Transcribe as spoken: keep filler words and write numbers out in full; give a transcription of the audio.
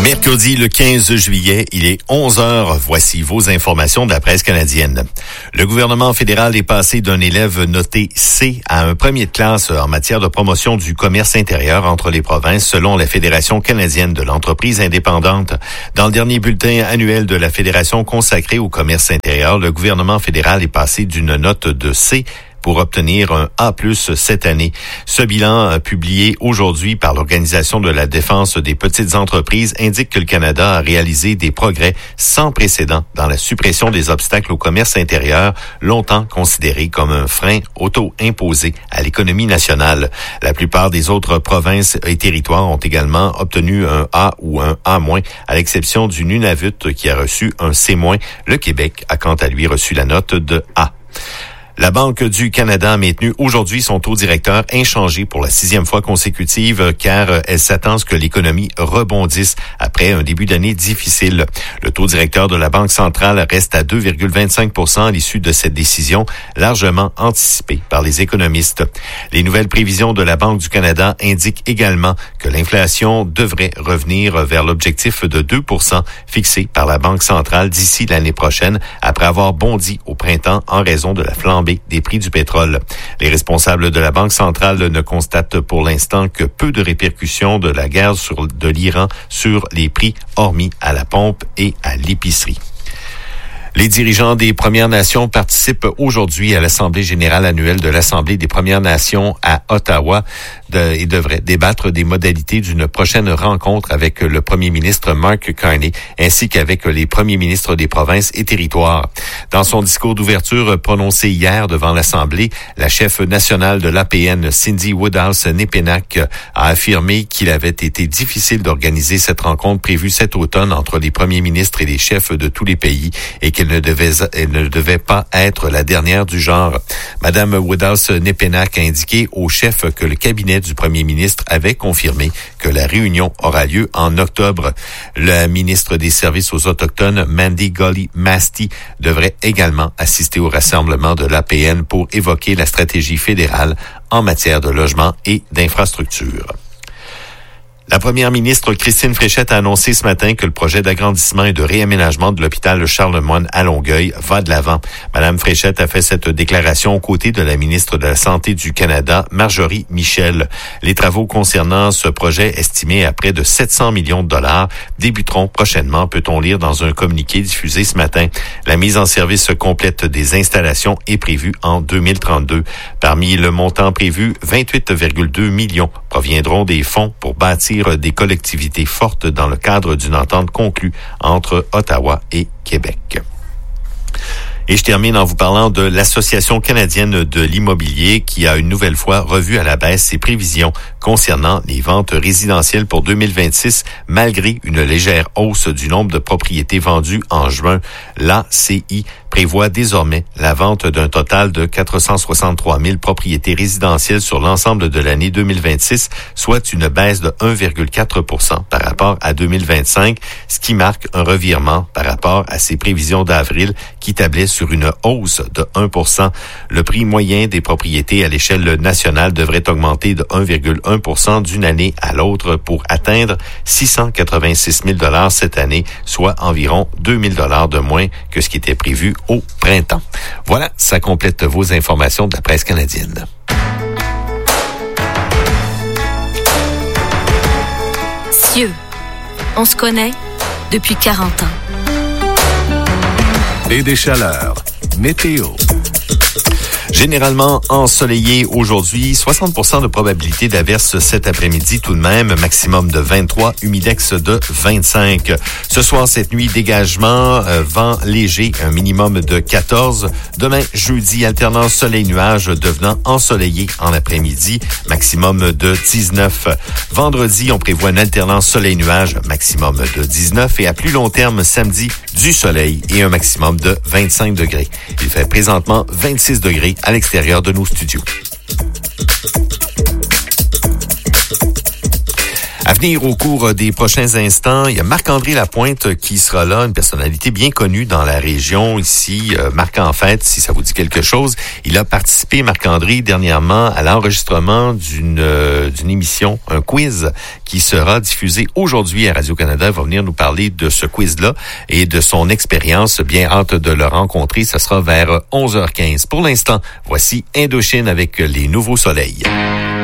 Mercredi, le quinze juillet, il est onze heures. Voici vos informations de la presse canadienne. Le gouvernement fédéral est passé d'un élève noté C à un premier de classe en matière de promotion du commerce intérieur entre les provinces, selon la Fédération canadienne de l'entreprise indépendante. Dans le dernier bulletin annuel de la Fédération consacré au commerce intérieur, le gouvernement fédéral est passé d'une note de C pour obtenir un A plus, cette année. Ce bilan, publié aujourd'hui par l'Organisation de la défense des petites entreprises, indique que le Canada a réalisé des progrès sans précédent dans la suppression des obstacles au commerce intérieur, longtemps considéré comme un frein auto-imposé à l'économie nationale. La plupart des autres provinces et territoires ont également obtenu un A ou un A-, à l'exception du Nunavut qui a reçu un C-. Le Québec a quant à lui reçu la note de A. La Banque du Canada a maintenu aujourd'hui son taux directeur inchangé pour la sixième fois consécutive car elle s'attend à ce que l'économie rebondisse après un début d'année difficile. Le taux directeur de la Banque centrale reste à deux virgule vingt-cinq pour cent à l'issue de cette décision, largement anticipée par les économistes. Les nouvelles prévisions de la Banque du Canada indiquent également que l'inflation devrait revenir vers l'objectif de deux pour cent fixé par la Banque centrale d'ici l'année prochaine, après avoir bondi au printemps en raison de la flambée des prix du pétrole. Les responsables de la Banque centrale ne constatent pour l'instant que peu de répercussions de la guerre sur, de l'Iran sur les prix, hormis à la pompe et à l'épicerie. Les dirigeants des Premières Nations participent aujourd'hui à l'Assemblée générale annuelle de l'Assemblée des Premières Nations à Ottawa de, et devraient débattre des modalités d'une prochaine rencontre avec le premier ministre Mark Carney ainsi qu'avec les premiers ministres des provinces et territoires. Dans son discours d'ouverture prononcé hier devant l'Assemblée, la chef nationale de l'A P N, Cindy Woodhouse-Nepinack, a affirmé qu'il avait été difficile d'organiser cette rencontre prévue cet automne entre les premiers ministres et les chefs de tous les pays et qu'elle ne devait, elle ne devait pas être la dernière du genre. Madame Woodhouse-Nepinack a indiqué au chef que le cabinet du premier ministre avait confirmé que la réunion aura lieu en octobre. La ministre des Services aux Autochtones, Mandy Golly Masti, devrait également assister au rassemblement de l'A P N pour évoquer la stratégie fédérale en matière de logement et d'infrastructure. La première ministre Christine Fréchette a annoncé ce matin que le projet d'agrandissement et de réaménagement de l'hôpital Charlemagne à Longueuil va de l'avant. Madame Fréchette a fait cette déclaration aux côtés de la ministre de la Santé du Canada, Marjorie Michel. Les travaux concernant ce projet, estimé à près de sept cents millions de dollars, débuteront prochainement, peut-on lire dans un communiqué diffusé ce matin. La mise en service complète des installations est prévue en deux mille trente-deux. Parmi le montant prévu, vingt-huit virgule deux millions proviendront des fonds pour bâtir des collectivités fortes dans le cadre d'une entente conclue entre Ottawa et Québec. Et je termine en vous parlant de l'Association canadienne de l'immobilier qui a une nouvelle fois revu à la baisse ses prévisions concernant les ventes résidentielles pour deux mille vingt-six, malgré une légère hausse du nombre de propriétés vendues en juin. L'A C I prévoit désormais la vente d'un total de quatre cent soixante-trois mille propriétés résidentielles sur l'ensemble de l'année deux mille vingt-six, soit une baisse de un virgule quatre pour cent par rapport à deux mille vingt-cinq, ce qui marque un revirement par rapport à ses prévisions d'avril qui tablaient sur une hausse de un pour cent. Le prix moyen des propriétés à l'échelle nationale devrait augmenter de un virgule un pour cent d'une année à l'autre pour atteindre six cent quatre-vingt-six mille dollars cette année, soit environ deux mille dollars de moins que ce qui était prévu au printemps. Voilà, ça complète vos informations de la presse canadienne. Cieux, on se connaît depuis quarante ans. Et des chaleurs. Météo. Généralement ensoleillé aujourd'hui, soixante pour cent de probabilité d'averse cet après-midi tout de même, maximum de vingt-trois, humidex de vingt-cinq. Ce soir, cette nuit, dégagement, euh, vent léger, un minimum de quatorze. Demain, jeudi, alternance soleil-nuage devenant ensoleillé en après-midi, maximum de dix-neuf. Vendredi, on prévoit une alternance soleil-nuage, maximum de dix-neuf. Et à plus long terme, samedi, du soleil et un maximum de vingt-cinq degrés. Il fait présentement vingt-six degrés à l'extérieur de nos studios. À venir au cours des prochains instants, il y a Marc-André Lapointe qui sera là, une personnalité bien connue dans la région ici, euh, Marc en fête, si ça vous dit quelque chose. Il a participé, Marc-André, dernièrement à l'enregistrement d'une euh, d'une émission, un quiz qui sera diffusé aujourd'hui à Radio-Canada. Il va venir nous parler de ce quiz-là et de son expérience. Bien hâte de le rencontrer. Ça sera vers onze heures quinze. Pour l'instant, voici Indochine avec les Nouveaux Soleils.